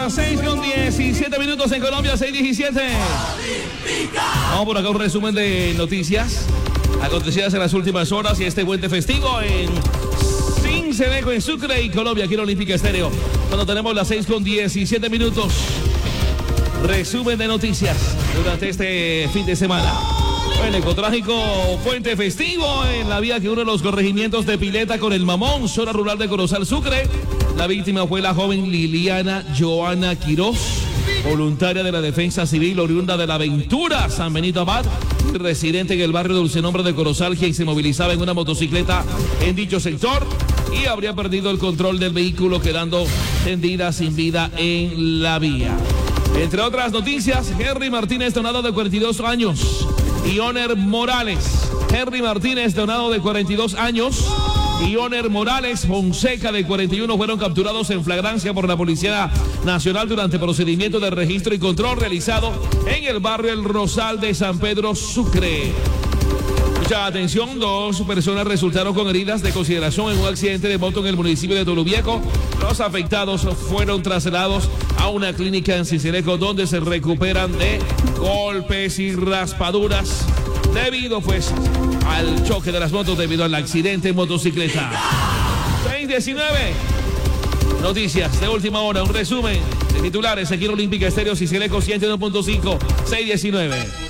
las 6:17 en Colombia, 6:17. Vamos por acá un resumen de noticias acontecidas en las últimas horas y este puente festivo en Sincelejo, en Sucre y Colombia, aquí en Olímpica Estéreo. Cuando tenemos las 6:17. Resumen de noticias durante este fin de semana. El ecotrágico puente festivo en la vía que une los corregimientos de Pileta con el Mamón, zona rural de Corozal, Sucre. La víctima fue la joven Liliana Joana Quiroz, voluntaria de la Defensa Civil, oriunda de La Ventura, San Benito Abad, residente en el barrio Dulcenombre de Corozal, quien se movilizaba en una motocicleta en dicho sector y habría perdido el control del vehículo, quedando tendida sin vida en la vía. Entre otras noticias, Henry Martínez Donado, de 42 años, y Oner Morales. Henry Martínez Donado, de 42 años, y Oner Morales Fonseca, de 41, fueron capturados en flagrancia por la Policía Nacional durante procedimiento de registro y control realizado en el barrio El Rosal de San Pedro, Sucre. Mucha atención, 2 personas resultaron con heridas de consideración en un accidente de moto en el municipio de Toluvieco. Los afectados fueron trasladados a una clínica en Sincelejo, donde se recuperan de golpes y raspaduras debido pues al choque de las motos debido al accidente en motocicleta. 6:19. Noticias de última hora, un resumen de titulares aquí en Olímpica Estéreo, Sincelejo 101.5, 6:19.